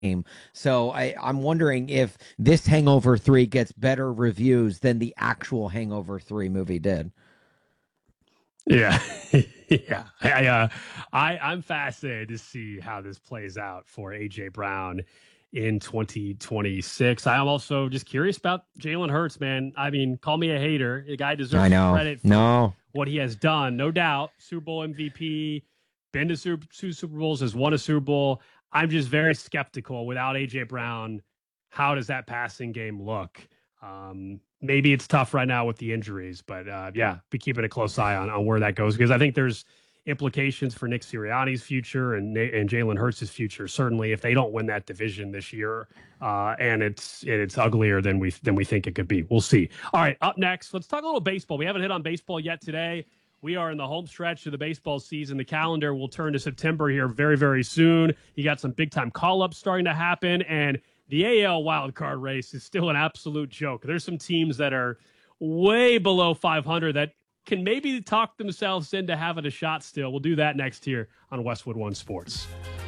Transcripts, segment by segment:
So I'm wondering if this Hangover 3 gets better reviews than the actual Hangover 3 movie did. Yeah. Yeah. I'm fascinated to see how this plays out for AJ Brown in 2026. I'm also just curious about Jalen Hurts, man. I mean, call me a hater. The guy deserves credit for what he has done. No doubt. Super Bowl MVP, been to two Super Bowls, has won a Super Bowl. I'm just very skeptical without AJ Brown. How does that passing game look? Maybe it's tough right now with the injuries, but be keeping a close eye on where that goes, because I think there's implications for Nick Sirianni's future and Jalen Hurts' future. Certainly, if they don't win that division this year, and it's uglier than we think it could be. We'll see. All right, up next, let's talk a little baseball. We haven't hit on baseball yet today. We are in the home stretch of the baseball season. The calendar will turn to September here very, very soon. You got some big-time call-ups starting to happen, and the AL wildcard race is still an absolute joke. There's some teams that are way below 500 that can maybe talk themselves into having a shot still. We'll do that next here on Westwood One Sports.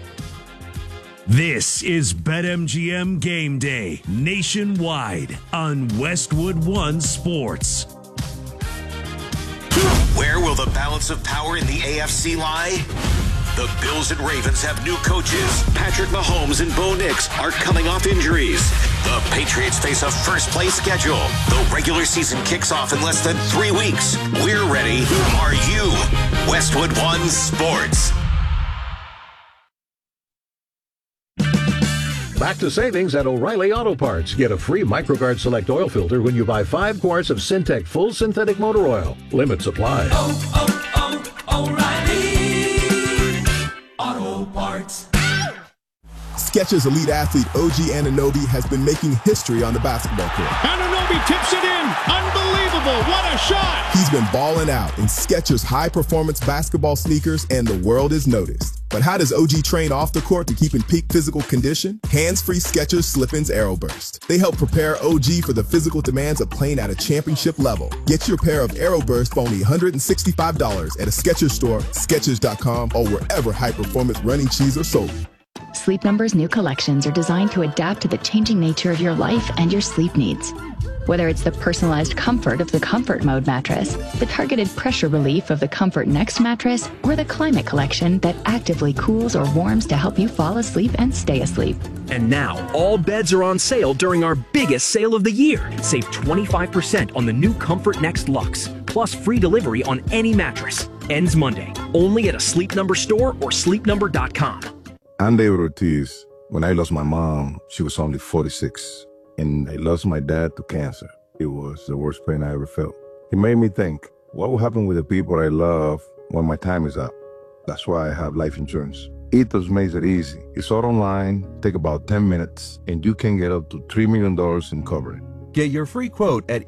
This is BetMGM Game Day nationwide on Westwood One Sports. Where will the balance of power in the AFC lie? The Bills and Ravens have new coaches. Patrick Mahomes and Bo Nix are coming off injuries. The Patriots face a first-place schedule. The regular season kicks off in less than 3 weeks. We're ready. Are you? Westwood One Sports. Back to savings at O'Reilly Auto Parts. Get a free MicroGuard Select oil filter when you buy 5 quarts of Syntec Full Synthetic Motor Oil. Limit supply. O'Reilly Auto Parts. Skechers elite athlete OG Anunoby has been making history on the basketball court. Anunoby tips it in. Unbelievable. What a shot. He's been balling out in Skechers high-performance basketball sneakers, and the world is noticed. But how does OG train off the court to keep in peak physical condition? Hands-free Skechers Slip-ins Aeroburst. They help prepare OG for the physical demands of playing at a championship level. Get your pair of Aeroburst for only $165 at a Skechers store, Skechers.com, or wherever high-performance running shoes are sold. Sleep Number's new collections are designed to adapt to the changing nature of your life and your sleep needs. Whether it's the personalized comfort of the Comfort Mode mattress, the targeted pressure relief of the Comfort Next mattress, or the Climate Collection that actively cools or warms to help you fall asleep and stay asleep. And now, all beds are on sale during our biggest sale of the year. Save 25% on the new Comfort Next Luxe, plus free delivery on any mattress. Ends Monday, only at a Sleep Number store or sleepnumber.com. I'm David Ortiz. When I lost my mom, she was only 46. And I lost my dad to cancer. It was the worst pain I ever felt. It made me think, what will happen with the people I love when my time is up? That's why I have life insurance. Ethos makes it easy. It's all online, take about 10 minutes, and you can get up to $3 million in coverage. Get your free quote at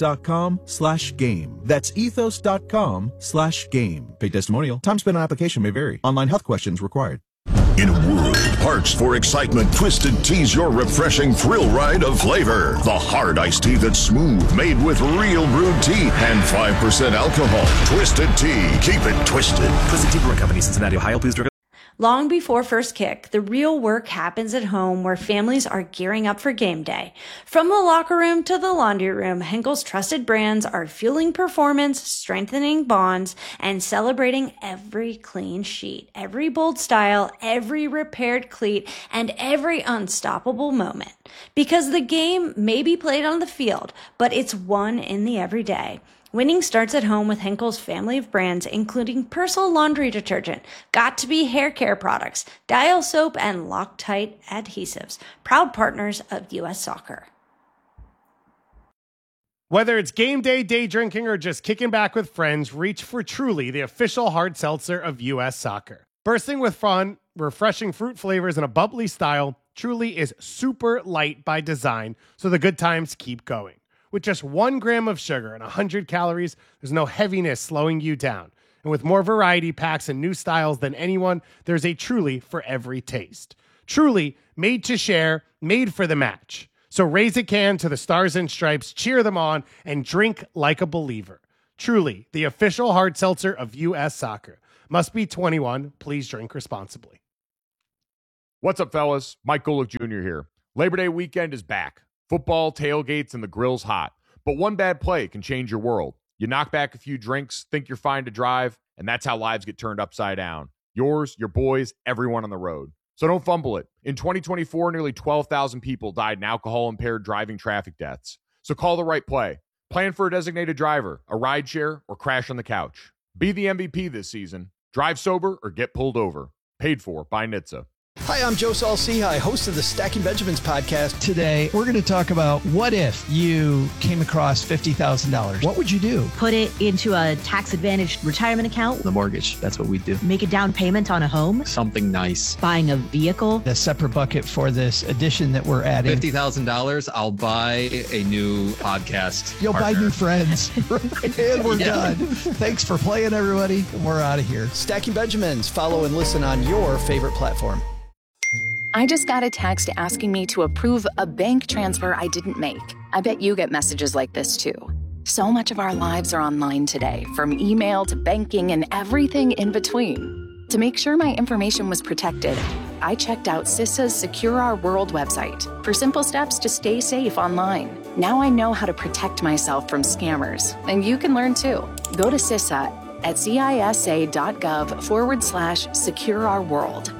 ethos.com/game. That's ethos.com/game. Paid testimonial. Time spent on application may vary. Online health questions required. In a world parched for excitement, Twisted Tea's your refreshing thrill ride of flavor. The hard iced tea that's smooth, made with real brewed tea and 5% alcohol. Twisted Tea. Keep it twisted. Twisted Tea Brewing Company, Cincinnati, Ohio. Please drink. Long before first kick, the real work happens at home where families are gearing up for game day. From the locker room to the laundry room, Henkel's trusted brands are fueling performance, strengthening bonds, and celebrating every clean sheet, every bold style, every repaired cleat, and every unstoppable moment. Because the game may be played on the field, but it's won in the everyday. Winning starts at home with Henkel's family of brands, including Persil laundry detergent, Got2b hair care products, Dial soap, and Loctite adhesives. Proud partners of U.S. Soccer. Whether it's game day, day drinking, or just kicking back with friends, reach for Truly, the official hard seltzer of U.S. Soccer. Bursting with fun, refreshing fruit flavors, and a bubbly style, Truly is super light by design, so the good times keep going. With just 1 gram of sugar and 100 calories, there's no heaviness slowing you down. And with more variety packs and new styles than anyone, there's a Truly for every taste. Truly, made to share, made for the match. So raise a can to the Stars and Stripes, cheer them on, and drink like a believer. Truly, the official hard seltzer of U.S. Soccer. Must be 21. Please drink responsibly. What's up, fellas? Mike Golick Jr. here. Labor Day weekend is back. Football, tailgates, and the grill's hot. But one bad play can change your world. You knock back a few drinks, think you're fine to drive, and that's how lives get turned upside down. Yours, your boys, everyone on the road. So don't fumble it. In 2024, nearly 12,000 people died in alcohol-impaired driving traffic deaths. So call the right play. Plan for a designated driver, a rideshare, or crash on the couch. Be the MVP this season. Drive sober or get pulled over. Paid for by NHTSA. Hi, I'm Joe Saul-Sehy, host of the Stacking Benjamins podcast. Today, we're going to talk about what if you came across $50,000? What would you do? Put it into a tax-advantaged retirement account. The mortgage, that's what we do. Make a down payment on a home. Something nice. Buying a vehicle. A separate bucket for this addition that we're adding. $50,000, I'll buy a new podcast. You'll partner. buy new friends. And we're done. Thanks for playing, everybody. We're out of here. Stacking Benjamins. Follow and listen on your favorite platform. I just got a text asking me to approve a bank transfer I didn't make. I bet you get messages like this too. So much of our lives are online today, from email to banking and everything in between. To make sure my information was protected, I checked out CISA's Secure Our World website for simple steps to stay safe online. Now I know how to protect myself from scammers, and you can learn too. Go to CISA at cisa.gov/Secure Our World.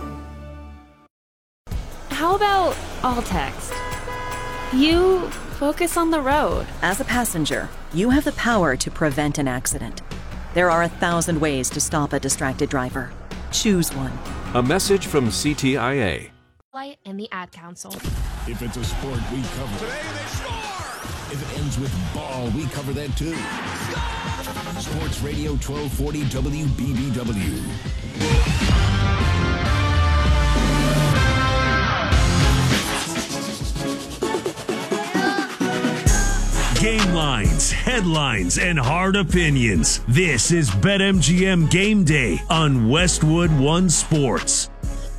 How about all text? You focus on the road. As a passenger, you have the power to prevent an accident. There are 1,000 ways to stop a distracted driver. Choose one. A message from CTIA. Light and the Ad Council. If it's a sport, we cover. Today they score! If it ends with ball, we cover that too. Score! Sports Radio 1240 WBBW. Game lines, headlines, and hard opinions. This is BetMGM Game Day on Westwood One Sports.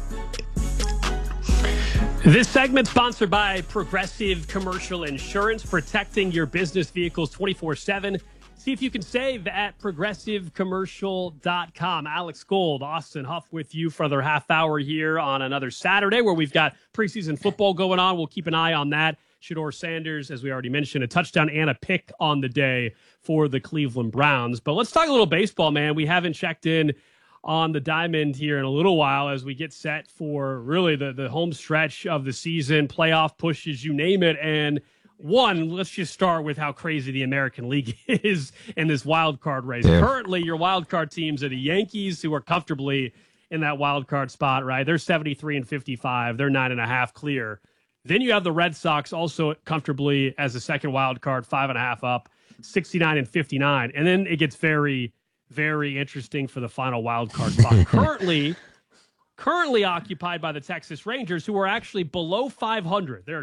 This segment sponsored by Progressive Commercial Insurance, protecting your business vehicles 24/7. See if you can save at progressivecommercial.com. Alex Gold, Austin Huff with you for another half hour here on another Saturday where we've got preseason football going on. We'll keep an eye on that. Shedeur Sanders, as we already mentioned, a touchdown and a pick on the day for the Cleveland Browns. But let's talk a little baseball, man. We haven't checked in on the diamond here in a little while as we get set for really the home stretch of the season, playoff pushes, you name it. And one, let's just start with how crazy the American League is in this wild card race. Yeah. Currently, your wild card teams are the Yankees, who are comfortably in that wild card spot, right? They're 73-55. They're 9.5 clear. Then you have the Red Sox also comfortably as the second wild card, 5.5 up, 69-59. And then it gets very, very interesting for the final wild card spot. Currently occupied by the Texas Rangers, who are actually below 500. They're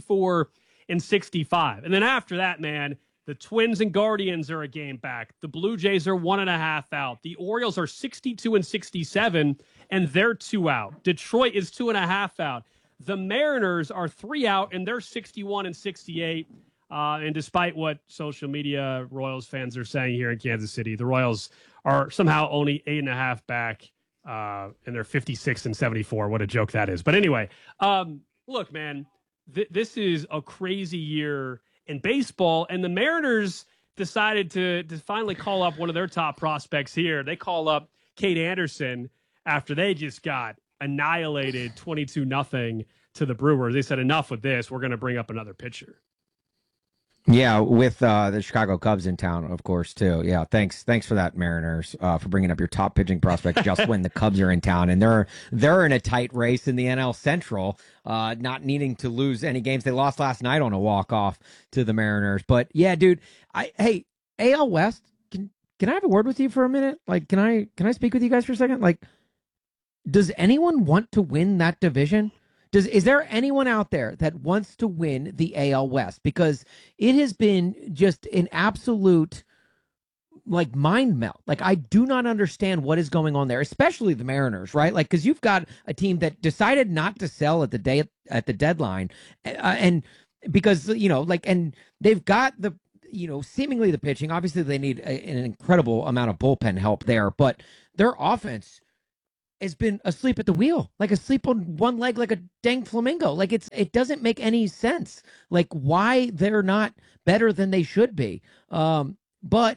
64-65. And then after that, man, the Twins and Guardians are a game back. The Blue Jays are 1.5 out. The Orioles are 62-67, and they're 2 out. Detroit is 2.5 out. The Mariners are 3 out, and they're 61-68. And despite what social media Royals fans are saying here in Kansas City, the Royals are somehow only 8.5 back, and they're 56-74. What a joke that is. But anyway, look, man, this is a crazy year in baseball, and the Mariners decided to finally call up one of their top prospects here. They call up Cade Anderson after they just got annihilated 22-0 to the Brewers. They said, enough with this. We're going to bring up another pitcher. Yeah, with the Chicago Cubs in town, of course, too. Yeah, thanks for that, Mariners, for bringing up your top pitching prospect just when the Cubs are in town. And they're in a tight race in the NL Central, not needing to lose any games. They lost last night on a walk-off to the Mariners. But, yeah, dude, hey, AL West, can I have a word with you for a minute? Like, can I speak with you guys for a second? Like, does anyone want to win that division? Is there anyone out there that wants to win the AL West? Because it has been just an absolute like mind melt. Like, I do not understand what is going on there, especially the Mariners, right? Like, because you've got a team that decided not to sell at the deadline, and because and they've got the seemingly the pitching. Obviously, they need an incredible amount of bullpen help there, but their offense has been asleep at the wheel, like asleep on one leg, like a dang flamingo. Like it doesn't make any sense. Like why they're not better than they should be. But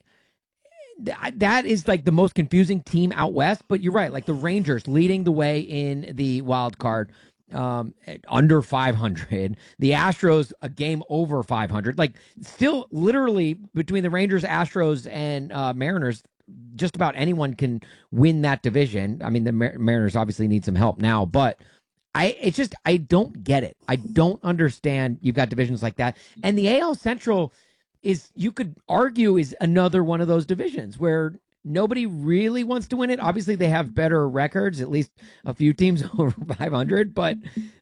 that is like the most confusing team out west. But you're right, like the Rangers leading the way in the wild card, under 500. The Astros a game over 500. Like still, literally between the Rangers, Astros, and Mariners, just about anyone can win that division. I mean, the Mariners obviously need some help now, but I don't get it. I don't understand. You've got divisions like that, and the AL Central is, you could argue, is another one of those divisions where nobody really wants to win it. Obviously, they have better records, at least a few teams over 500. But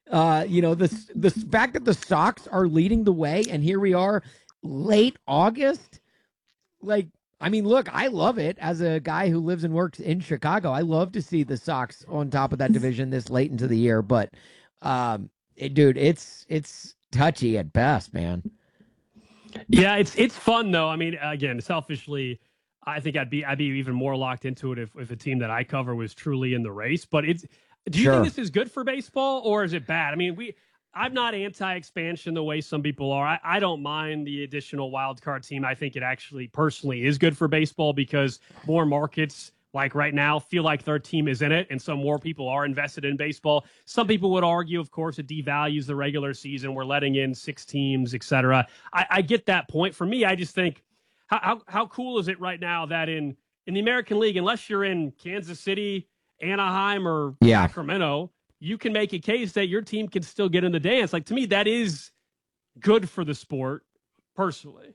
the fact that the Sox are leading the way, and here we are, late August, like. I mean, look, I love it as a guy who lives and works in Chicago. I love to see the Sox on top of that division this late into the year. But, dude, it's touchy at best, man. Yeah, it's fun though. I mean, again, selfishly, I think I'd be even more locked into it if a team that I cover was truly in the race. But do you think this is good for baseball or is it bad? I mean, I'm not anti-expansion the way some people are. I don't mind the additional wild card team. I think it actually personally is good for baseball because more markets, like right now, feel like their team is in it, and so more people are invested in baseball. Some people would argue, of course, it devalues the regular season. We're letting in 6 teams, et cetera. I get that point. For me, I just think, how cool is it right now that in the American League, unless you're in Kansas City, Anaheim, or Sacramento, you can make a case that your team can still get in the dance. Like, to me, that is good for the sport, personally.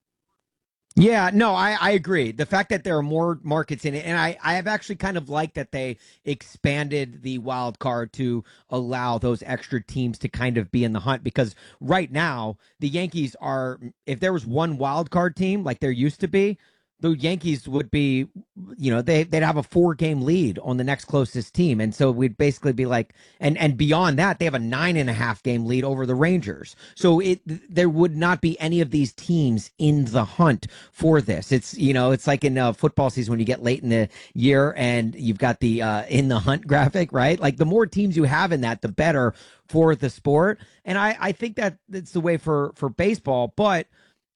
Yeah, no, I agree. The fact that there are more markets in it, and I have actually kind of liked that they expanded the wild card to allow those extra teams to kind of be in the hunt, because right now the Yankees are, if there was one wild card team like there used to be, the Yankees would be, they'd have a 4-game lead on the next closest team. And so we'd basically be like, and beyond that, they have a 9.5-game lead over the Rangers. So there would not be any of these teams in the hunt for this. It's, it's like in football season when you get late in the year and you've got the in the hunt graphic, right? Like the more teams you have in that, the better for the sport. And I think that it's the way for baseball, but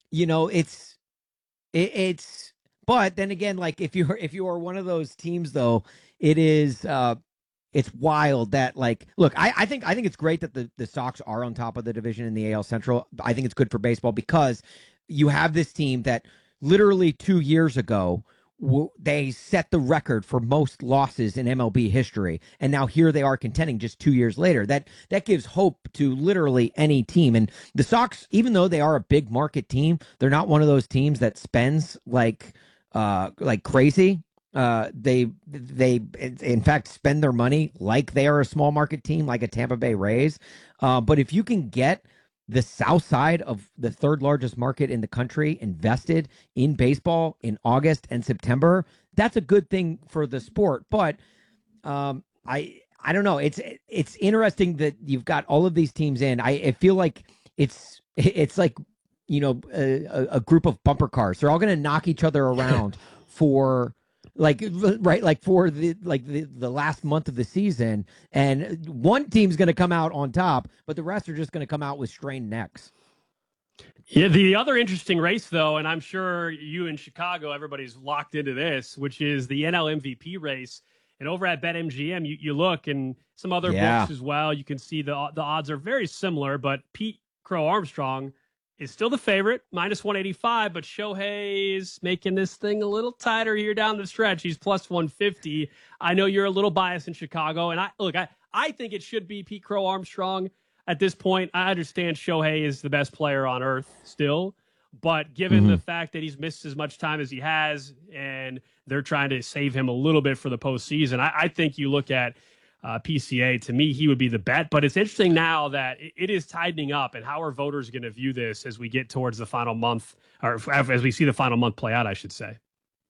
but then again, like if you are one of those teams, though, it's wild that, like, look, I think it's great that the Sox are on top of the division in the AL Central. I think it's good for baseball because you have this team that literally 2 years ago they set the record for most losses in MLB history, and now here they are contending just 2 years later. That gives hope to literally any team. And the Sox, even though they are a big market team, they're not one of those teams that spends like crazy. They in fact spend their money like they are a small market team, like a Tampa Bay Rays. But if you can get the south side of the third largest market in the country invested in baseball in August and September, that's a good thing for the sport. But I don't know. It's interesting that you've got all of these teams in. I feel like it's like, a group of bumper cars. They're all going to knock each other around for for the last month of the season, and one team's going to come out on top, but the rest are just going to come out with strained necks. Yeah, the other interesting race, though, and I'm sure you in Chicago, everybody's locked into this, which is the NL MVP race. And over at BetMGM, you look, and some other books as well, you can see the odds are very similar, but Pete Crow Armstrong is still the favorite, minus 185, but Shohei is making this thing a little tighter here down the stretch. He's plus 150. I know you're a little biased in Chicago, and I think it should be Pete Crow Armstrong at this point. I understand Shohei is the best player on earth still, but given the fact that he's missed as much time as he has, and they're trying to save him a little bit for the postseason, I think you look at PCA, to me, he would be the bet. But it's interesting now that it is tightening up, and how are voters going to view this as we get towards the final month, or as we see the final month play out, I should say.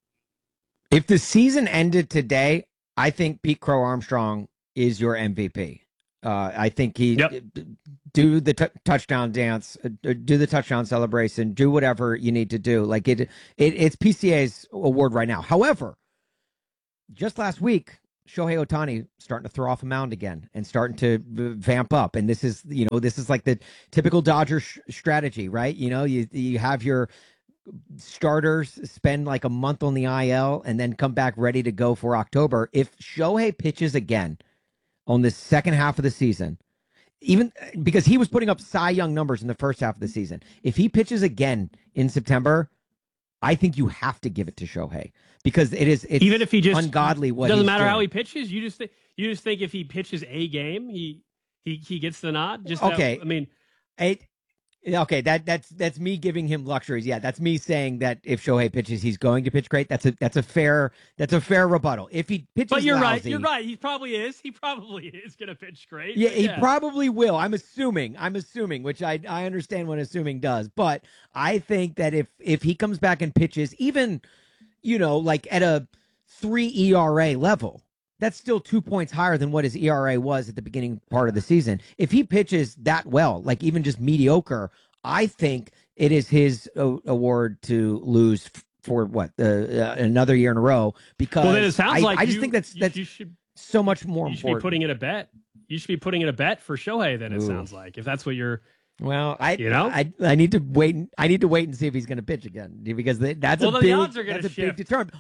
If the season ended today, I think Pete Crow Armstrong is your MVP. I think he do the touchdown dance, do the touchdown celebration, do whatever you need to do. Like it's PCA's award right now. However, just last week, Shohei Ohtani starting to throw off a mound again and starting to vamp up. And this is like the typical Dodger strategy, right? You have your starters spend like a month on the IL and then come back ready to go for October. If Shohei pitches again on the second half of the season, even because he was putting up Cy Young numbers in the first half of the season, if he pitches again in September, I think you have to give it to Shohei because it's even if he just ungodly. What doesn't matter doing. how he pitches. You just think if he pitches a game, he gets the nod. Just okay. Okay, that's me giving him luxuries. Yeah, that's me saying that if Shohei pitches, he's going to pitch great. That's a fair rebuttal. If he pitches, but you're lousy, right. He probably is going to pitch great. Yeah, he probably will. I'm assuming, which I understand what assuming does. But I think that if he comes back and pitches, even like at a 3 ERA level, that's still 2 points higher than what his ERA was at the beginning part of the season. If he pitches that well, like even just mediocre, I think it is his award to lose for another year in a row. Because then it sounds like I just think that's so much more important. You should be putting in a bet. You should be putting in a bet for Shohei. Then it sounds like if that's what you're. Well, I need to wait. I need to wait and see if he's going to pitch again because that's a big deterrent.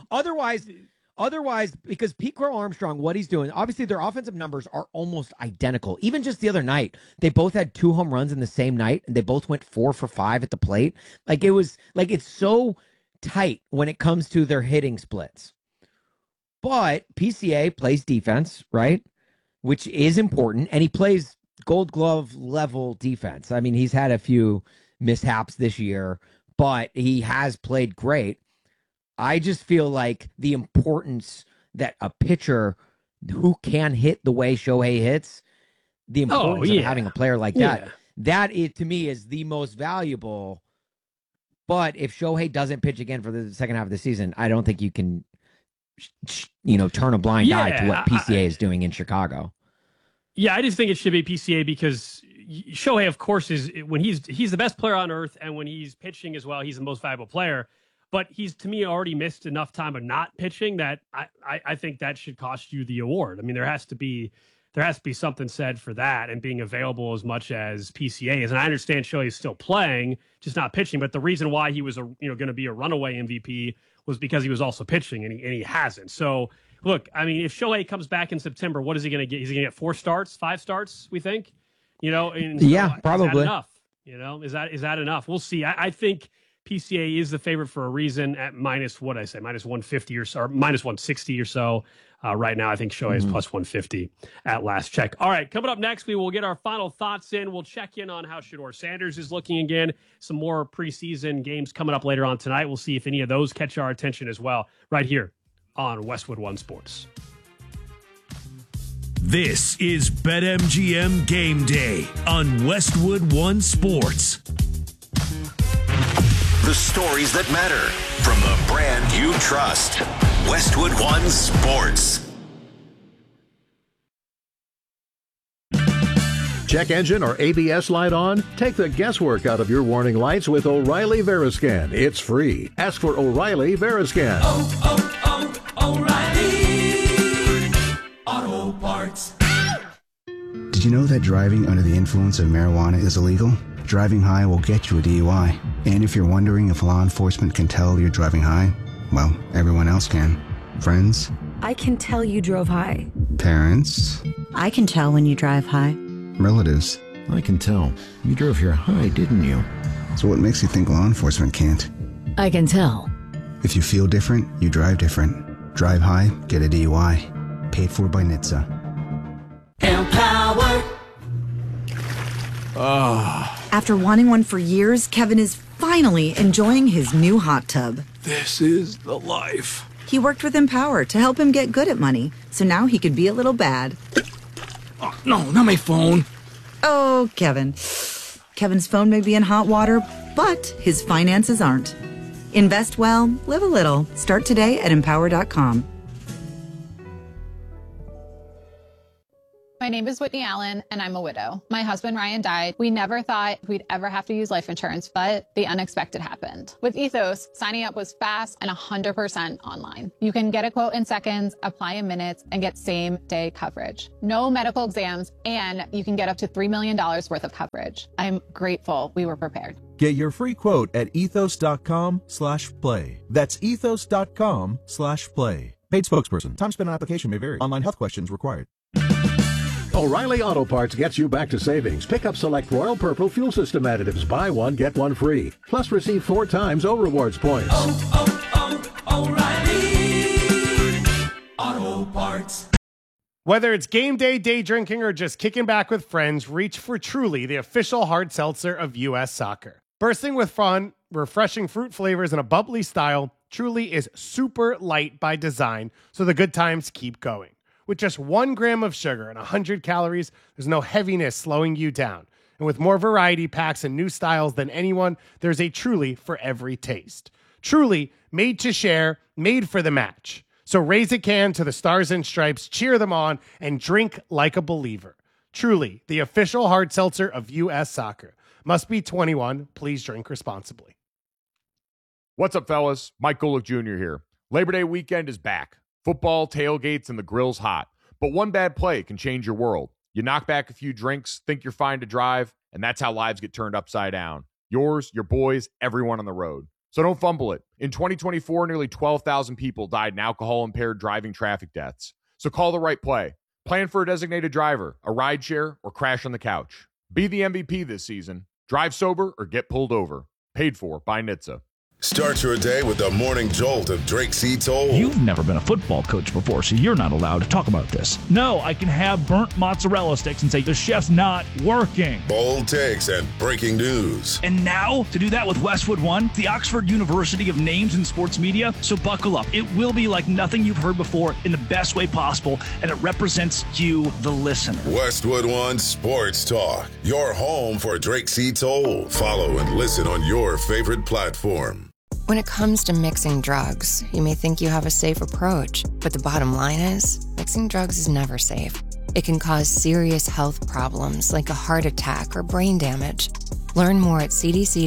Otherwise, because Pete Crow Armstrong, what he's doing, obviously their offensive numbers are almost identical. Even just the other night, they both had 2 home runs in the same night, and they both went 4 for 5 at the plate. Like it was like it's so tight when it comes to their hitting splits. But PCA plays defense, right? Which is important, and he plays Gold Glove level defense. I mean, he's had a few mishaps this year, but he has played great. I just feel like the importance that a pitcher who can hit the way Shohei hits, the importance of having a player like that to me is the most valuable. But if Shohei doesn't pitch again for the second half of the season, I don't think you can, turn a blind eye to what PCA is doing in Chicago. Yeah, I just think it should be PCA because Shohei, of course, is when he's the best player on earth, and when he's pitching as well, he's the most valuable player. But he's, to me, already missed enough time of not pitching that I think that should cost you the award. I mean, there has to be something said for that and being available as much as PCA is. And I understand Shohei is still playing, just not pitching. But the reason why he was going to be a runaway MVP was because he was also pitching, and he hasn't. So look, I mean, if Shohei comes back in September, what is he going to get? Is he going to get 4 starts, 5 starts? We think, probably is that enough. Is that enough? We'll see. I think PCA is the favorite for a reason at minus 150 or so, or minus 160 or so. Right now, I think Shohei is plus 150 at last check. All right, coming up next, we will get our final thoughts in. We'll check in on how Shedeur Sanders is looking again. Some more preseason games coming up later on tonight. We'll see if any of those catch our attention as well, right here on Westwood One Sports. This is BetMGM Game Day on Westwood One Sports. The stories that matter from the brand you trust. Westwood One Sports. Check engine or ABS light on? Take the guesswork out of your warning lights with O'Reilly Veriscan. It's free. Ask for O'Reilly Veriscan. O'Reilly Auto Parts. Did you know that driving under the influence of marijuana is illegal? Driving high will get you a DUI. And if you're wondering if law enforcement can tell you're driving high, well, everyone else can. Friends? I can tell you drove high. Parents? I can tell when you drive high. Relatives? I can tell. You drove here high, didn't you? So what makes you think law enforcement can't? I can tell. If you feel different, you drive different. Drive high, get a DUI. Paid for by NHTSA. Empower. After wanting one for years, Kevin is finally enjoying his new hot tub. This is the life. He worked with Empower to help him get good at money, so now he could be a little bad. Oh, no, not my phone. Oh, Kevin. Kevin's phone may be in hot water, but his finances aren't. Invest well, live a little. Start today at Empower.com. My My name is Whitney Allen, and I'm a widow. My husband, Ryan, died. We never thought we'd ever have to use life insurance, but the unexpected happened. With Ethos, signing up was fast and 100% online. You can get a quote in seconds, apply in minutes, and get same-day coverage. No medical exams, and you can get up to $3 million worth of coverage. I'm grateful we were prepared. Get your free quote at ethos.com/play. That's ethos.com/play. Paid spokesperson. Time spent on application may vary. Online health questions required. O'Reilly Auto Parts gets you back to savings. Pick up select Royal Purple fuel system additives. Buy one, get one free. Plus receive 4 times O-Rewards points. O'Reilly Auto Parts. Whether it's game day, day drinking, or just kicking back with friends, reach for Truly, the official hard seltzer of U.S. Soccer. Bursting with fun, refreshing fruit flavors, and a bubbly style, Truly is super light by design, so the good times keep going. With just 1 gram of sugar and 100 calories, there's no heaviness slowing you down. And with more variety packs and new styles than anyone, there's a Truly for every taste. Truly, made to share, made for the match. So raise a can to the Stars and Stripes, cheer them on, and drink like a believer. Truly, the official hard seltzer of U.S. Soccer. Must be 21. Please drink responsibly. What's up, fellas? Mike Golick Jr. here. Labor Day weekend is back. Football, tailgates, and the grill's hot. But one bad play can change your world. You knock back a few drinks, think you're fine to drive, and that's how lives get turned upside down. Yours, your boys, everyone on the road. So don't fumble it. In 2024, nearly 12,000 people died in alcohol-impaired driving traffic deaths. So call the right play. Plan for a designated driver, a rideshare, or crash on the couch. Be the MVP this season. Drive sober or get pulled over. Paid for by NHTSA. Start your day with the morning jolt of Drake C. Toll. You've never been a football coach before, so you're not allowed to talk about this. No, I can have burnt mozzarella sticks and say the chef's not working. Bold takes and breaking news. And now, to do that with Westwood One, the Oxford University of Names in Sports Media. So buckle up. It will be like nothing you've heard before in the best way possible, and it represents you, the listener. Westwood One Sports Talk, your home for Drake C. Toll. Follow and listen on your favorite platform. When it comes to mixing drugs, you may think you have a safe approach, but the bottom line is, mixing drugs is never safe. It can cause serious health problems like a heart attack or brain damage. Learn more at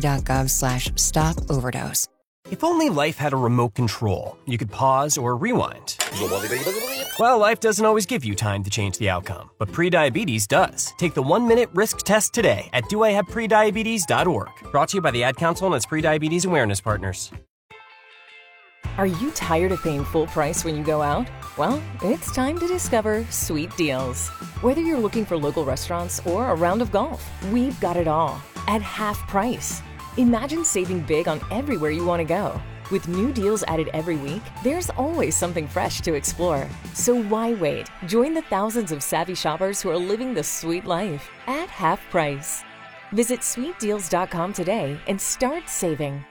cdc.gov/stop-overdose. If only life had a remote control, you could pause or rewind. Well, life doesn't always give you time to change the outcome, but prediabetes does. Take the 1-minute risk test today at doihaveprediabetes.org. Brought to you by the Ad Council and its prediabetes awareness partners. Are you tired of paying full price when you go out? Well, it's time to discover Sweet Deals. Whether you're looking for local restaurants or a round of golf, we've got it all at half price. Imagine saving big on everywhere you want to go. With new deals added every week, there's always something fresh to explore. So why wait? Join the thousands of savvy shoppers who are living the sweet life at half price. Visit sweetdeals.com today and start saving.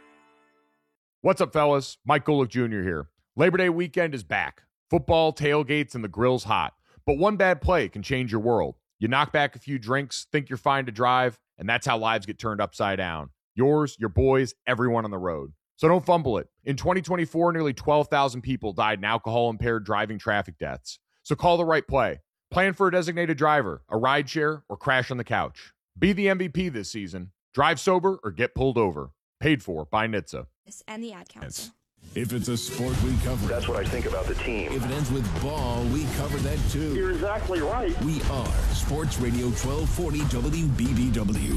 What's up, fellas? Mike Golick Jr. here. Labor Day weekend is back. Football, tailgates, and the grill's hot. But one bad play can change your world. You knock back a few drinks, think you're fine to drive, and that's how lives get turned upside down. Yours, your boys, everyone on the road. So don't fumble it. In 2024, nearly 12,000 people died in alcohol-impaired driving traffic deaths. So call the right play. Plan for a designated driver, a rideshare, or crash on the couch. Be the MVP this season. Drive sober or get pulled over. Paid for by NHTSA. And the Ad Council. If it's a sport, we cover it. That's what I think about the team. If it ends with ball, we cover that too. You're exactly right. We are Sports Radio 1240 WBBW.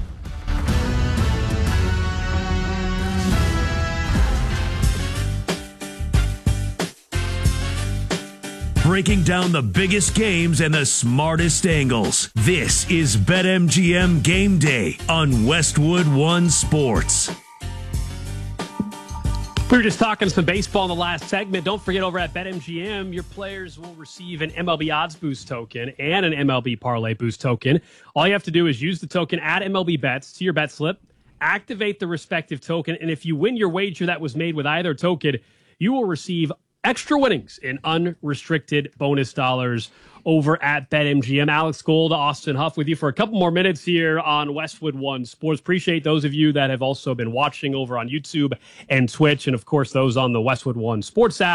Breaking down the biggest games and the smartest angles. This is BetMGM Game Day on Westwood One Sports. We were just talking some baseball in the last segment. Don't forget, over at BetMGM, your players will receive an MLB Odds Boost token and an MLB Parlay Boost token. All you have to do is use the token Add MLB Bets to your bet slip, activate the respective token, and if you win your wager that was made with either token, you will receive extra winnings in unrestricted bonus dollars over at BetMGM. Alex Gold, Austin Huff with you for a couple more minutes here on Westwood One Sports. Appreciate those of you that have also been watching over on YouTube and Twitch, and of course those on the Westwood One Sports app.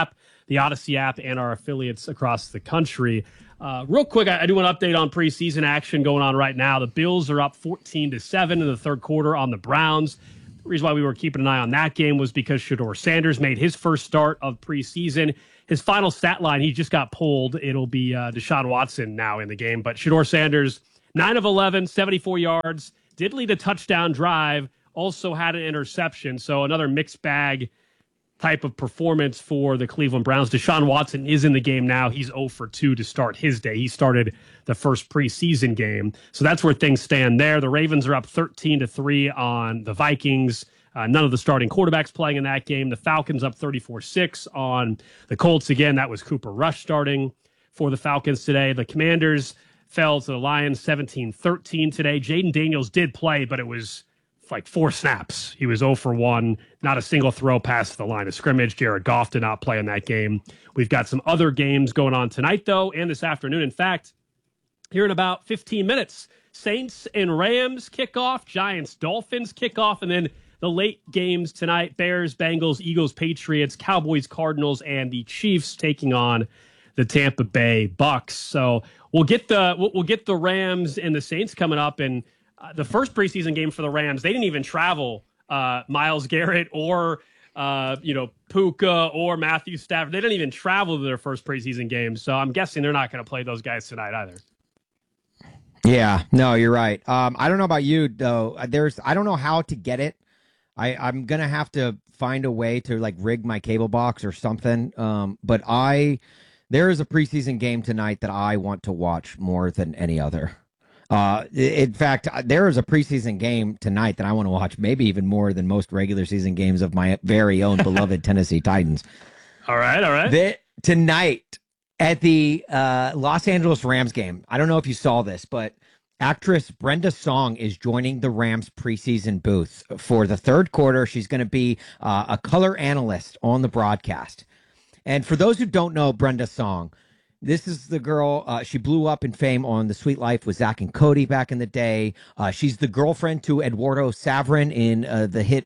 the Odyssey app and our affiliates across the country. Real quick, I do want to update on preseason action going on right now. The Bills are up 14-7 in the third quarter on the Browns. The reason why we were keeping an eye on that game was because Shedeur Sanders made his first start of preseason. His final stat line, he just got pulled. It'll be Deshaun Watson now in the game. But Shedeur Sanders, 9 of 11, 74 yards, did lead a touchdown drive, also had an interception. So another mixed bag type of performance for the Cleveland Browns. Deshaun Watson is in the game now. He's 0 for 2 to start his day. He started the first preseason game. So that's where things stand there. The Ravens are up 13-3 on the Vikings. None of the starting quarterbacks playing in that game. The Falcons up 34-6 on the Colts. Again, that was Cooper Rush starting for the Falcons today. The Commanders fell to the Lions 17-13 today. Jaden Daniels did play, but it was like 4 snaps. He was 0 for 1, not a single throw past the line of scrimmage. Jared Goff did not play in that game. We've got some other games going on tonight, though, and this afternoon. In fact, here in about 15 minutes, Saints and Rams kickoff, Giants, Dolphins kickoff, and then the late games tonight, Bears, Bengals, Eagles, Patriots, Cowboys, Cardinals, and the Chiefs taking on the Tampa Bay Bucks. So we'll get the Rams and the Saints coming up, and the first preseason game for the Rams, they didn't even travel Myles Garrett or Puka or Matthew Stafford. They didn't even travel to their first preseason game. So I'm guessing they're not going to play those guys tonight either. Yeah, no, you're right. I don't know about you though. I don't know how to get it. I'm gonna have to find a way to like rig my cable box or something. But there is a preseason game tonight that I want to watch more than any other. In fact, there is a preseason game tonight that I want to watch, maybe even more than most regular season games of my very own beloved Tennessee Titans. All right. Tonight at the Los Angeles Rams game, I don't know if you saw this, but actress Brenda Song is joining the Rams preseason booth for the third quarter. She's going to be a color analyst on the broadcast. And for those who don't know Brenda Song, this is the girl, she blew up in fame on The Sweet Life with Zach and Cody back in the day. She's the girlfriend to Eduardo Saverin in the hit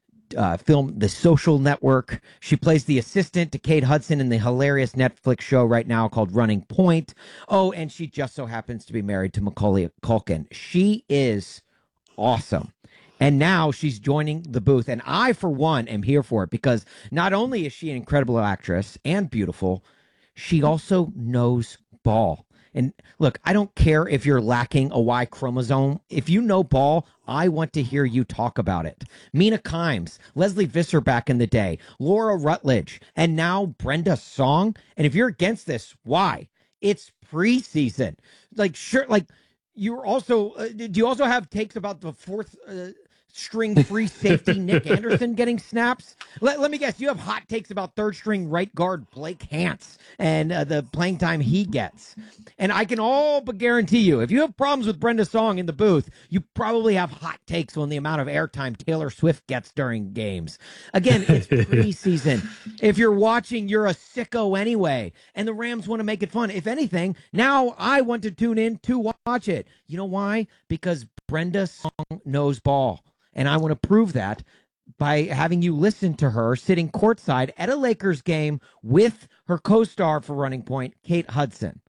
film The Social Network. She plays the assistant to Kate Hudson in the hilarious Netflix show right now called Running Point. Oh, and she just so happens to be married to Macaulay Culkin. She is awesome. And now she's joining the booth. And I, for one, am here for it because not only is she an incredible actress and beautiful, she also knows ball. And look, I don't care if you're lacking a Y chromosome. If you know ball, I want to hear you talk about it. Mina Kimes, Leslie Visser back in the day, Laura Rutledge, and now Brenda Song. And if you're against this, why? It's preseason. Like, sure, like, you're also, do you also have takes about the fourth string free safety Nick Anderson getting snaps? Let me guess, you have hot takes about third string right guard Blake Hance and the playing time he gets. And I can all but guarantee you, if you have problems with Brenda Song in the booth, you probably have hot takes on the amount of airtime Taylor Swift gets during games. Again, it's preseason. If you're watching, you're a sicko anyway, and the Rams want to make it fun. If anything, now I want to tune in to watch it. You know why? Because Brenda Song knows ball. And I want to prove that by having you listen to her sitting courtside at a Lakers game with her co-star for Running Point, Kate Hudson.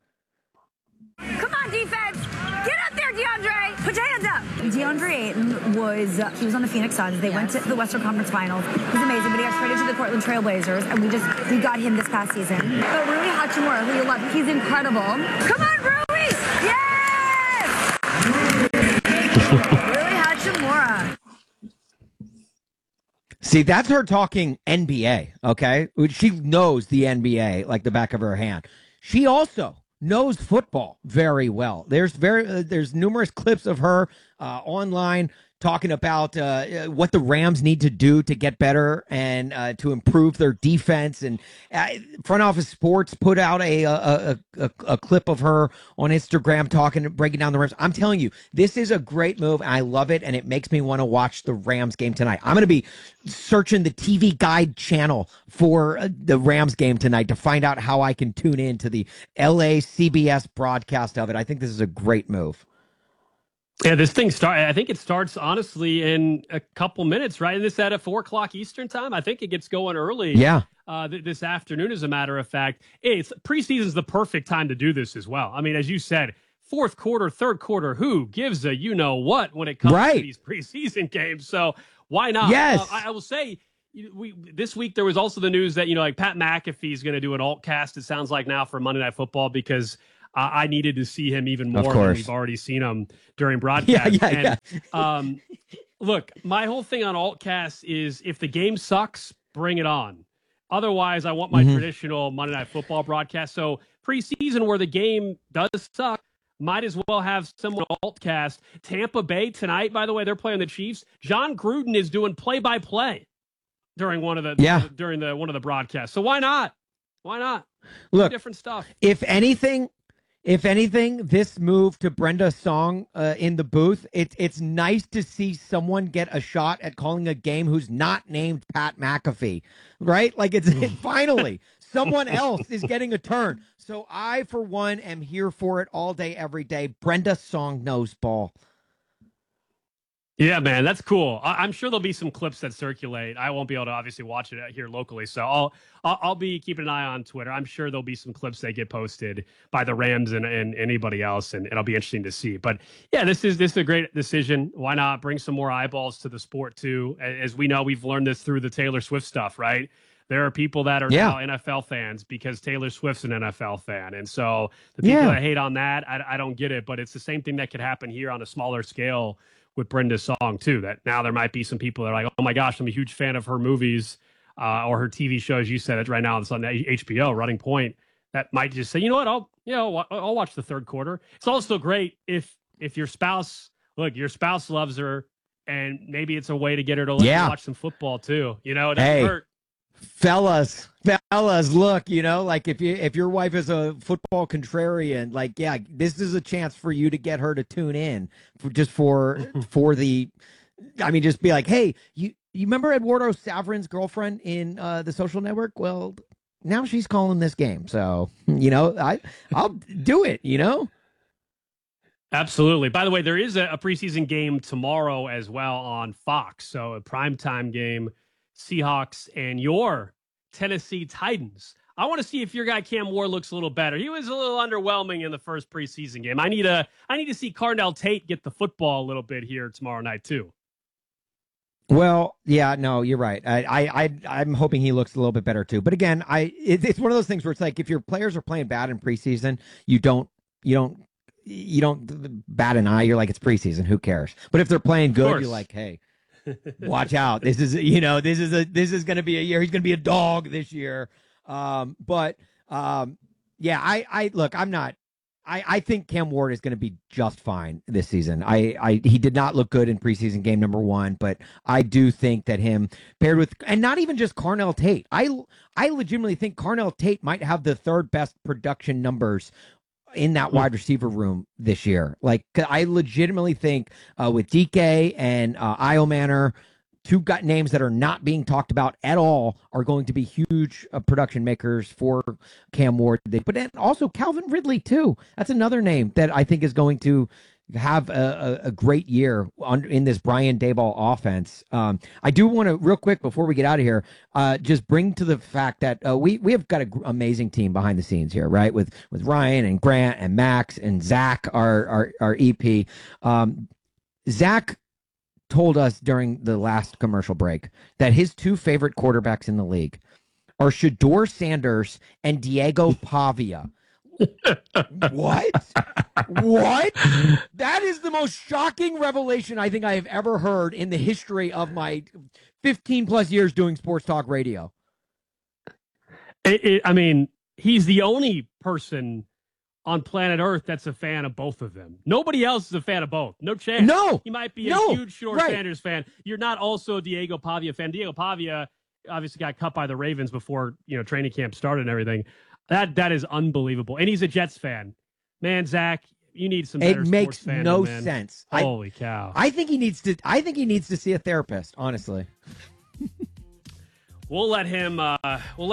Come on, defense! Get up there, DeAndre! Put your hands up! DeAndre Ayton was on the Phoenix Suns. They went to the Western Conference Finals. He's amazing, but he got traded to the Portland Trail Blazers, and we got him this past season. But Rui Hachimura, who you love, he's incredible. Come on, Rui! Yes! Rui Hachimura. See, that's her talking NBA, okay? She knows the NBA like the back of her hand. She also knows football very well. There's numerous clips of her online talking about what the Rams need to do to get better and to improve their defense. And Front Office Sports put out a clip of her on Instagram breaking down the Rams. I'm telling you, this is a great move, and I love it, and it makes me want to watch the Rams game tonight. I'm going to be searching the TV Guide channel for the Rams game tonight to find out how I can tune in to the LA CBS broadcast of it. I think this is a great move. Yeah, this thing I think it starts honestly in a couple minutes, right? And this at 4:00 Eastern time. I think it gets going early. Yeah. This afternoon, as a matter of fact. It's preseason's the perfect time to do this as well. I mean, as you said, fourth quarter, third quarter, who gives a what when it comes to these preseason games? So why not? Yes. I will say, this week there was also the news that like Pat McAfee is going to do an alt cast. It sounds like now for Monday Night Football because I needed to see him even more than we've already seen him during broadcast. Look, my whole thing on altcast is if the game sucks, bring it on. Otherwise, I want my traditional Monday Night Football broadcast. So preseason where the game does suck, might as well have someone altcast. Tampa Bay tonight, by the way, they're playing the Chiefs. John Gruden is doing play-by-play during one of the broadcasts. So why not? Why not? Look, different stuff. If anything, this move to Brenda Song in the booth, it's nice to see someone get a shot at calling a game who's not named Pat McAfee, right? Like it's finally someone else is getting a turn. So I, for one, am here for it all day, every day. Brenda Song knows ball. Yeah, man, that's cool. I'm sure there'll be some clips that circulate. I won't be able to obviously watch it here locally, so I'll be keeping an eye on Twitter. I'm sure there'll be some clips that get posted by the Rams and anybody else, and it'll be interesting to see. But yeah, this is a great decision. Why not bring some more eyeballs to the sport too? As we know, we've learned this through the Taylor Swift stuff, right? There are people that are now NFL fans because Taylor Swift's an NFL fan. And so the people that hate on that, I don't get it. But it's the same thing that could happen here on a smaller scale with Brenda Song, too, that now there might be some people that are like, oh, my gosh, I'm a huge fan of her movies or her TV shows. You said it right now. It's on HBO, Running Point. That might just say, you know what, I'll watch the third quarter. It's also great if your spouse loves her and maybe it's a way to get her to watch some football, too. It doesn't hurt. Fellas, look, like if your wife is a football contrarian, like, this is a chance for you to get her to tune in for the, just be like, hey, you remember Eduardo Saverin's girlfriend in The Social Network? Well, now she's calling this game. So, I'll do it, Absolutely. By the way, there is a preseason game tomorrow as well on Fox. So a primetime game. Seahawks and your Tennessee Titans. I want to see if your guy Cam Ward looks a little better. He was a little underwhelming in the first preseason game. I need to see Carnell Tate get the football a little bit here tomorrow night too. Well, yeah, no, you're right. I'm hoping he looks a little bit better too. But again, it's one of those things where it's like if your players are playing bad in preseason, you don't bat an eye. You're like, it's preseason. Who cares? But if they're playing good, you're like, hey. Watch out. This is going to be a year. He's going to be a dog this year. I think Cam Ward is going to be just fine this season. He did not look good in preseason game number 1, but I do think that him paired with, and not even just Carnell Tate. I legitimately think Carnell Tate might have the third best production numbers in that wide receiver room this year. Like, I legitimately think with DK and Io Manor, two names that are not being talked about at all, are going to be huge production makers for Cam Ward. But then also Calvin Ridley too. That's another name that I think is going to have a great year in this Brian Daboll offense. I do want to, real quick before we get out of here, just bring to the fact that we have got an amazing team behind the scenes here, right? With Ryan and Grant and Max and Zach, our EP. Zach told us during the last commercial break that his two favorite quarterbacks in the league are Shedeur Sanders and Diego Pavia. What? That is the most shocking revelation I think I have ever heard in the history of my 15 plus years doing sports talk radio. He's the only person on planet Earth that's a fan of both of them. Nobody else is a fan of both. No chance. No. He might be a huge Shedeur Sanders fan. You're not also a Diego Pavia fan. Diego Pavia obviously got cut by the Ravens before training camp started and everything. That is unbelievable. And he's a Jets fan. Man, Zach, you need some better sports fandom. It makes no sense. Holy cow. I think he needs to see a therapist, honestly. We'll let him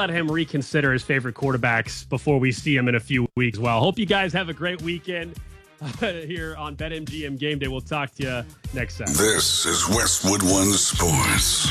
reconsider his favorite quarterbacks before we see him in a few weeks. Well, hope you guys have a great weekend. here on BetMGM Game Day. We'll talk to you next Saturday. This is Westwood One Sports.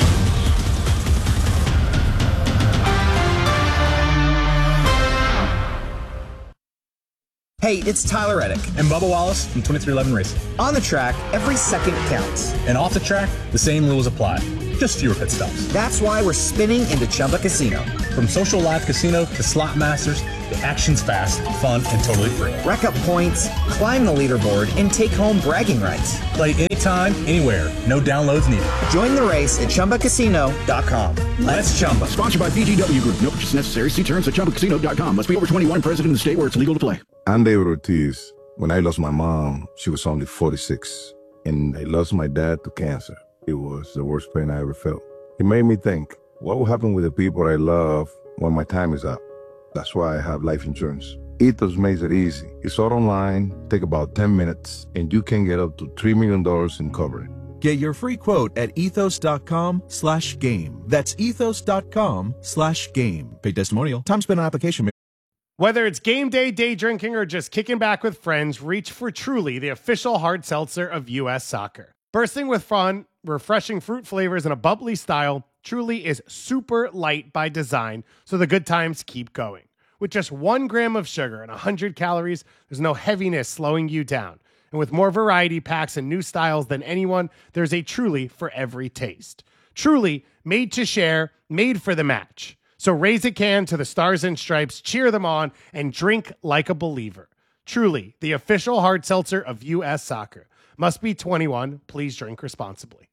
Hey, it's Tyler Reddick and Bubba Wallace from 2311 Racing. On the track, every second counts. And off the track, the same rules apply. Just fewer pit stops. That's why we're spinning into Chumba Casino. From social live casino to slot masters, the action's fast, fun, and totally free. Rack up points, climb the leaderboard, and take home bragging rights. Play anytime, anywhere. No downloads needed. Join the race at ChumbaCasino.com. Let's Chumba. Sponsored by VGW Group. No purchase necessary. See terms at ChumbaCasino.com. Must be over 21, present in the state where it's legal to play. I'm David Ortiz. When I lost my mom, she was only 46. And I lost my dad to cancer. It was the worst pain I ever felt. It made me think, what will happen with the people I love when my time is up? That's why I have life insurance. Ethos makes it easy. It's all online, take about 10 minutes, and you can get up to $3 million in coverage. Get your free quote at ethos.com/game. That's ethos.com/game. Paid testimonial. Time spent on application. Whether it's game day, day drinking, or just kicking back with friends, reach for Truly, the official hard seltzer of U.S. Soccer. Bursting with fun, refreshing fruit flavors, and a bubbly style, Truly is super light by design, so the good times keep going. With just 1 gram of sugar and 100 calories, there's no heaviness slowing you down. And with more variety packs and new styles than anyone, there's a Truly for every taste. Truly, made to share, made for the match. So raise a can to the Stars and Stripes, cheer them on, and drink like a believer. Truly, the official hard seltzer of U.S. Soccer. Must be 21. Please drink responsibly.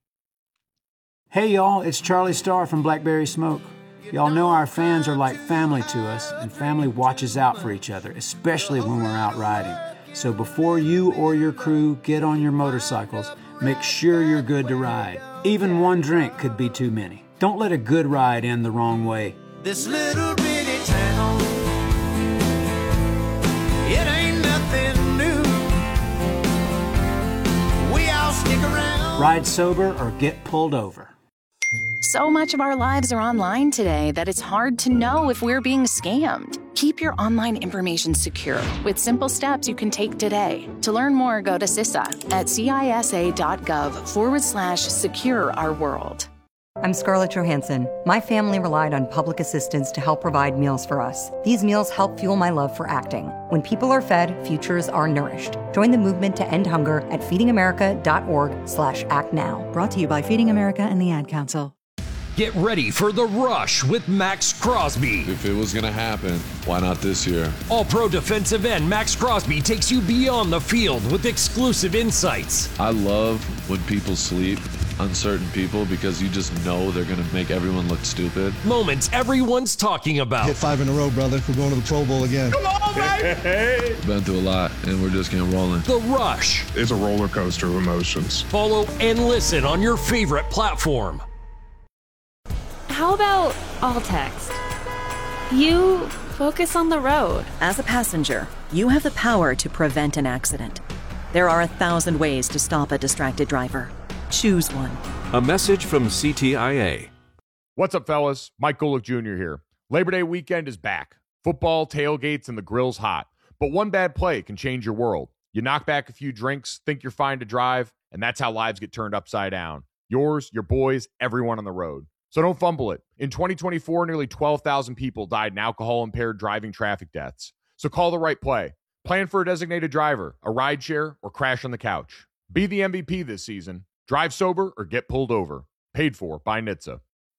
Hey, y'all, it's Charlie Starr from Blackberry Smoke. Y'all know our fans are like family to us, and family watches out for each other, especially when we're out riding. So before you or your crew get on your motorcycles, make sure you're good to ride. Even one drink could be too many. Don't let a good ride end the wrong way. This little bitty town, it ain't nothing new. We all stick around. Ride sober or get pulled over. So much of our lives are online today that it's hard to know if we're being scammed. Keep your online information secure with simple steps you can take today. To learn more, go to CISA at CISA.gov/secure our world. I'm Scarlett Johansson. My family relied on public assistance to help provide meals for us. These meals help fuel my love for acting. When people are fed, futures are nourished. Join the movement to end hunger at feedingamerica.org/actnow. Brought to you by Feeding America and the Ad Council. Get ready for The Rush with Max Crosby. If it was going to happen, why not this year? All-pro defensive end Max Crosby takes you beyond the field with exclusive insights. I love when people sleep, uncertain people, because you just know they're going to make everyone look stupid. Moments everyone's talking about. Hit 5 in a row, brother. We're going to the Pro Bowl again. Come on, baby! Been through a lot, and we're just getting rolling. The Rush. It's a roller coaster of emotions. Follow and listen on your favorite platform. How about all text? You focus on the road. As a passenger, you have the power to prevent an accident. There are 1,000 ways to stop a distracted driver. Choose one. A message from CTIA. What's up, fellas? Mike Golick Jr. here. Labor Day weekend is back. Football, tailgates, and the grill's hot. But one bad play can change your world. You knock back a few drinks, think you're fine to drive, and that's how lives get turned upside down. Yours, your boys, everyone on the road. So don't fumble it. In 2024, nearly 12,000 people died in alcohol-impaired driving traffic deaths. So call the right play. Plan for a designated driver, a rideshare, or crash on the couch. Be the MVP this season. Drive sober or get pulled over. Paid for by NHTSA.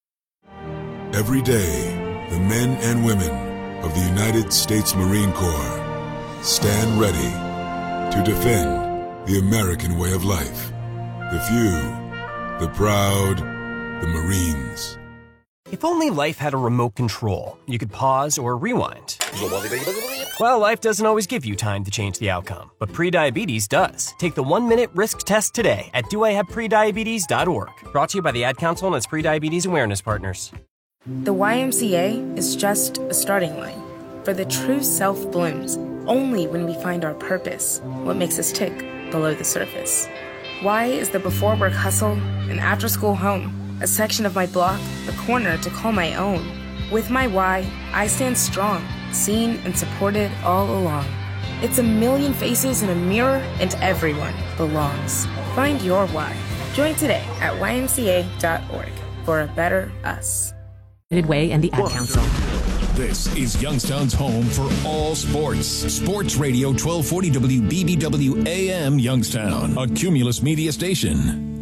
Every day, the men and women of the United States Marine Corps stand ready to defend the American way of life. The few, the proud, the Marines. If only life had a remote control, you could pause or rewind. Well, life doesn't always give you time to change the outcome, but prediabetes does. Take the 1-minute risk test today at doihaveprediabetes.org. Brought to you by the Ad Council and its prediabetes awareness partners. The YMCA is just a starting line, for the true self blooms only when we find our purpose, what makes us tick below the surface. Y is the before work hustle and after school home, a section of my block, a corner to call my own. With my Y, I stand strong, seen and supported all along. It's a million faces in a mirror, and everyone belongs. Find your why. Join today at ymca.org for a better us. Way and the Ad Council. This is Youngstown's home for all sports. Sports Radio 1240 WBBW AM Youngstown, a Cumulus Media station.